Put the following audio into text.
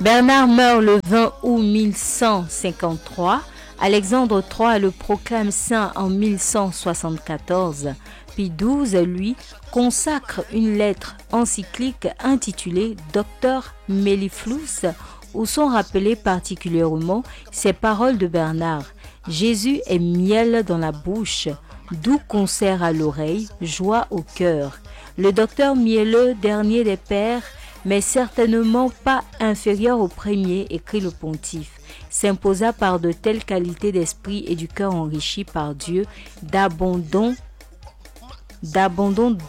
Bernard meurt le 20 août 1153. Alexandre III le proclame saint en 1174. Pie XII, lui, consacre une lettre encyclique intitulée Doctor Mellifluus, où sont rappelées particulièrement ces paroles de Bernard. Jésus est miel dans la bouche, doux concert à l'oreille, joie au cœur. Le docteur mielleux, dernier des pères, mais certainement pas inférieur au premier, écrit le pontife, s'imposa par de telles qualités d'esprit et du cœur enrichi par Dieu d'abondants